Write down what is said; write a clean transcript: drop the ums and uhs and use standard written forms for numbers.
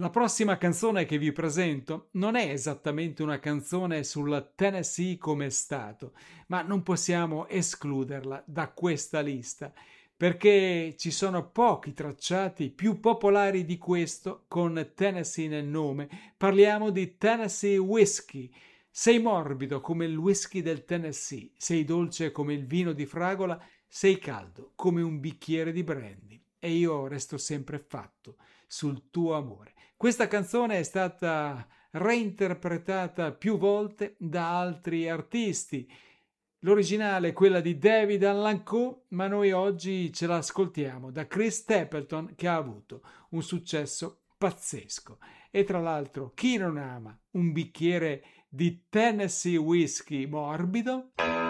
La prossima canzone che vi presento non è esattamente una canzone sul Tennessee come stato, ma non possiamo escluderla da questa lista, perché ci sono pochi tracciati più popolari di questo con Tennessee nel nome. Parliamo di Tennessee Whiskey. Sei morbido come il whisky del Tennessee, sei dolce come il vino di fragola, sei caldo come un bicchiere di brandy. E io resto sempre fatto sul tuo amore. Questa canzone è stata reinterpretata più volte da altri artisti. L'originale è quella di David Allan Coe, ma noi oggi ce l'ascoltiamo da Chris Stapleton, che ha avuto un successo pazzesco. E tra l'altro, chi non ama un bicchiere di Tennessee Whiskey morbido?